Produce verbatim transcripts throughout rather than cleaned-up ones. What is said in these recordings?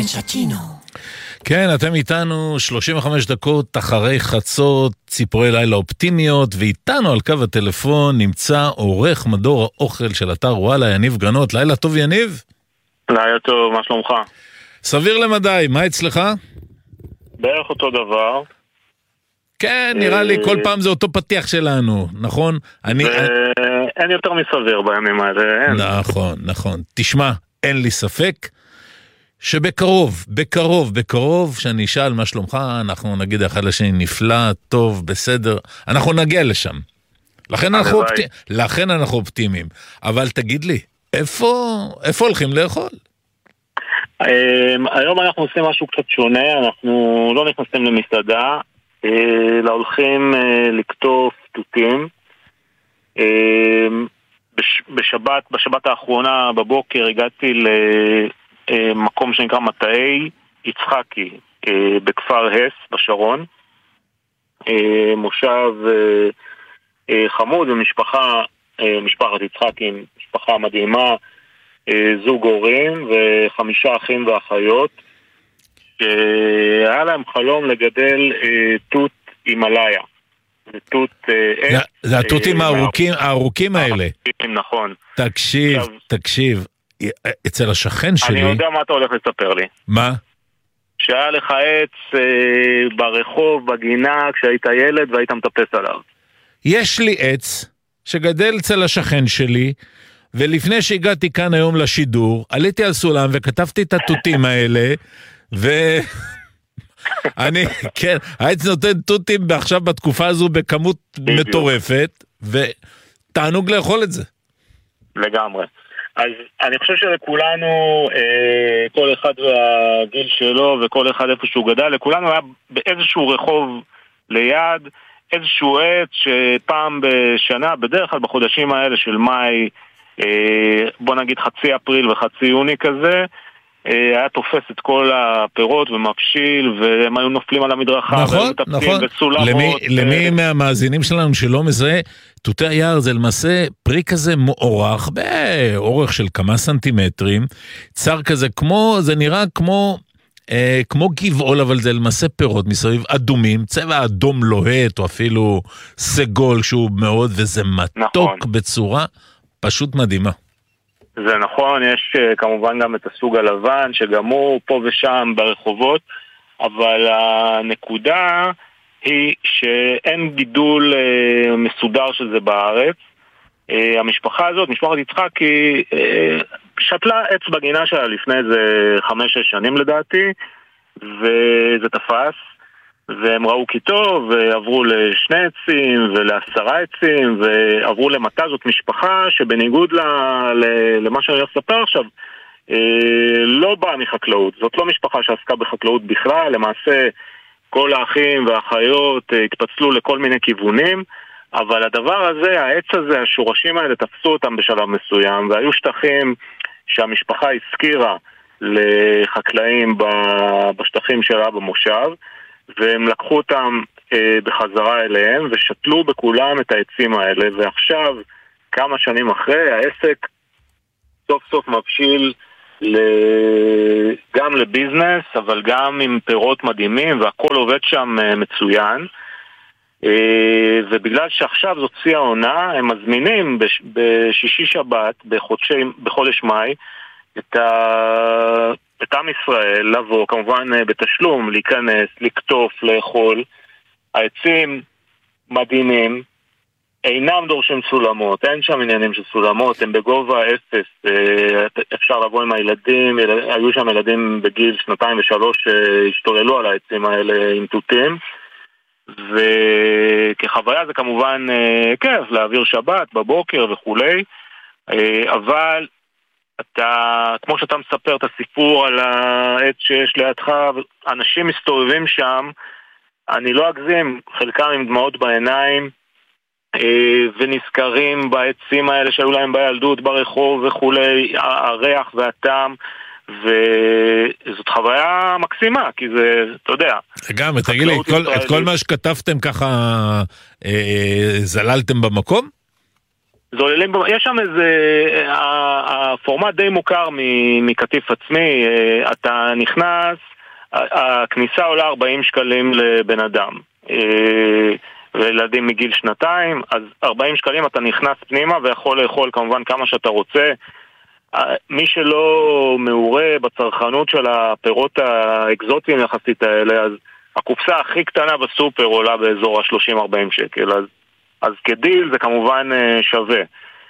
כן, אתם איתנו שלושים וחמש דקות אחרי חצות, ציפורי לילה אופטימיות, ואיתנו על קו הטלפון נמצא עורך מדור האוכל של אתר וואלה, יניב גרנות. לילה טוב, יניב. לילה טוב, מה שלומך? סביר למדי, מה אצלך? בערך אותו דבר. כן, נראה לי כל פעם זה אותו פתיח שלנו, נכון? אני... אין יותר מסביר בימים האלה, אין. נכון, נכון. תשמע, אין לי ספק שבקרוב, בקרוב, בקרוב, שאני אשאל מה שלומך, אנחנו נגיד אחד לשני נפלא, טוב, בסדר, אנחנו נגיע לשם. לכן אנחנו, אופט... לכן אנחנו אופטימיים. אבל תגיד לי, איפה, איפה הולכים לאכול? היום אנחנו עושים משהו קצת שונה, אנחנו לא נכנסים למסעדה, אלא הולכים לקטוף תותים. בשבת, בשבת האחרונה בבוקר הגעתי למקום שנקרא מטעי יצחקי בכפר הס בשרון, מושב חמוד ומשפחה, משפחת יצחקי, משפחה מדהימה, זוג הורים וחמישה אחים ואחיות, שהיה להם חלום לגדל תות הימלאיה. זה תות עץ. זה התותים הארוכים האלה. נכון. תקשיב, תקשיב, אצל השכן שלי... אני יודע מה אתה הולך לספר לי. מה? שהיה לך עץ ברחוב, בגינה, כשהיית ילד והיית מטפס עליו. יש לי עץ שגדל אצל השכן שלי, ולפני שהגעתי כאן היום לשידור, עליתי על סולם וכתבתי את התותים האלה, ו... אני, כן, העץ נותן תותים עכשיו בתקופה הזו בכמות מטורפת, ותענוג לאכול את זה. לגמרי. אז אני חושב שלכולנו, אה, כל אחד והגיל שלו, וכל אחד איפה שהוא גדל, לכולנו היה באיזשהו רחוב ליד, איזשהו עץ שפעם בשנה, בדרך כלל בחודשים האלה של מאי, אה, בוא נגיד חצי אפריל וחצי יוני כזה, היה תופס את כל הפירות ומפשיל, והם היו נופלים על המדרכה. נכון, נכון. למי, למי מהמאזינים שלנו שלא מזהה, תותי היער זה למעשה פרי כזה מוארך, באורך של כמה סנטימטרים, צר כזה, כמו, זה נראה כמו, אה, כמו גבעול, אבל זה למעשה פירות מסביב אדומים, צבע אדום לוהט, או אפילו סגול שהוא מאוד, וזה מתוק נכון. בצורה פשוט מדהימה. זה נכון, יש כמובן גם את הסוג הלבן, שגם הוא פה ושם ברחובות, אבל הנקודה היא שאין גידול אה, מסודר של זה בארץ. אה, המשפחה הזאת, משפחת יצחקי, אה, שתלה עץ בגינה שלה לפני איזה חמש-שש שנים לדעתי, וזה תפס, והם ראו כי טוב, ועברו לשני עצים ולעשרה עצים, ועברו למטה. זאת משפחה שבניגוד ל, ל, למה שאני הולך לספר עכשיו, אה, לא באה מחקלאות. זאת לא משפחה שעסקה בחקלאות בכלל, למעשה כל האחים והאחיות אה, התפצלו לכל מיני כיוונים, אבל הדבר הזה, העץ הזה, השורשים האלה תפסו אותם בשלב מסוים, והיו שטחים שהמשפחה הזכירה לחקלאים בשטחים שלה במושב, והם לקחו אותם אה, בחזרה אליהם ושתלו בכולם את העצים האלה, ועכשיו כמה שנים אחרי העסק סוף סוף מבשיל ל... גם לביזנס, אבל גם עם פירות מדהימים, והכל עובד שם אה, מצוין. אה, ובגלל שעכשיו זאת שיא העונה, הם מזמינים בש... בשישי שבת בחודשי... בחודש מאי את ה... את עם ישראל לבוא, כמובן בתשלום, להיכנס, לקטוף, לאכול. העצים מדהימים, אינם דורשים סולמות, אין שם עניינים של סולמות, הם בגובה אפס, אפשר לבוא עם הילדים, היו שם ילדים בגיל שנתיים ושלוש שהשתוללו על העצים האלה עם תותים, וכחוויה זה כמובן כיף, להעביר שבת בבוקר וכולי, אבל אתה, כמו שאתה מספר את הסיפור על העץ שיש לידך, אנשים מסתובבים שם, אני לא אגזים, חלקם עם דמעות בעיניים, ונזכרים בעצים האלה שהיו להם בילדות, ברחוב וכולי, הריח והטעם, וזאת חוויה מקסימה, כי זה, אתה יודע. גם, תגיד לי, את כל מה שכתבתם ככה, זללתם במקום? זוללים, יש שם איזה, הפורמט די מוכר מקטיף עצמי, אתה נכנס, הכניסה עולה ארבעים שקלים לבן אדם, וילדים מגיל שנתיים, אז ארבעים שקלים אתה נכנס פנימה ויכול לאכול כמובן כמה שאתה רוצה. מי שלא מעורה בצרכנות של הפירות האקזוטיים יחסית האלה, אז הקופסה הכי קטנה בסופר עולה באזור ה-שלושים ארבעים שקל, אז, אז כדיל זה כמובן שווה.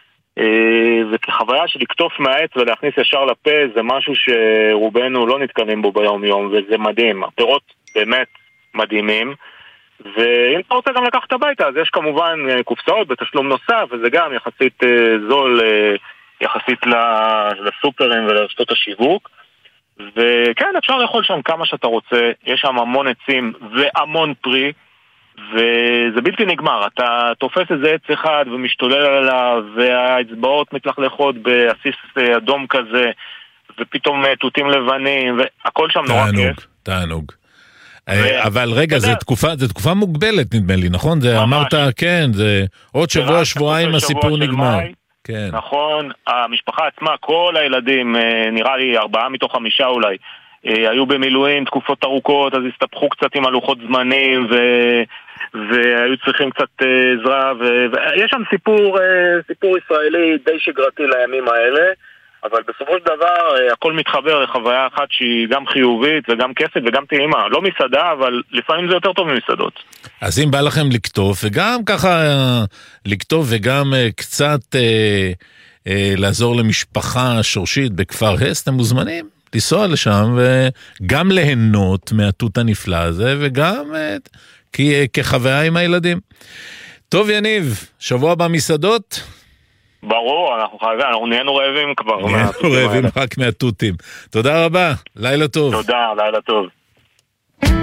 וכחוויה של לקטוף מהעץ ולהכניס ישר לפה זה משהו שרובנו לא נתקנים בו ביום יום, וזה מדהים. הפירות באמת מדהימים, ואם אתה רוצה גם לקחת הביתה, אז יש כמובן קופסאות בתשלום נוסף, וזה גם יחסית זול יחסית לסופרים ולרשתות השיווק. וכן, אפשר לאכול שם כמה שאתה רוצה, יש שם המון עצים והמון פרי, וזה בלתי נגמר. אתה תופס איזה עץ אחד ומשתולל עליו, והאצבעות מתלכלכות בעסיס אדום כזה, ופתאום תותים לבנים, והכל שם נורא כיף. תענוג. אבל רגע, זו תקופה, זו תקופה מוגבלת נדמה לי, נכון? זה אמרת, כן, זה עוד שבוע, שבועיים הסיפור נגמר. כן. נכון, המשפחה עצמה, כל הילדים, נראה לי ארבעה מתוך חמישה אולי, היו במילואים תקופות ארוכות, אז הסתפחו קצת עם הלוחות זמנים, ו... והיו צריכים קצת עזרה, ו... ויש שם סיפור, סיפור ישראלי די שגרתי לימים האלה, אבל בסופו של דבר הכל מתחבר לחוויה אחת שהיא גם חיובית וגם כיפת וגם טעימה. לא מסעדה, אבל לפעמים זה יותר טוב ממסעדות. אז אם בא לכם לקטוף, וגם ככה לקטוף וגם קצת אה, אה, לעזור למשפחה שורשית בכפר הס, אתם מוזמנים לנסוע לשם וגם ליהנות מהתות הנפלא הזה, וגם אה, כי, כחוויה עם הילדים. טוב יניב, שבוע במסעדות? ברור, אנחנו חייבים, אנחנו נהיינו רעבים כבר. נהיינו רעבים רק מהתותים. תודה רבה, לילה טוב. תודה, לילה טוב.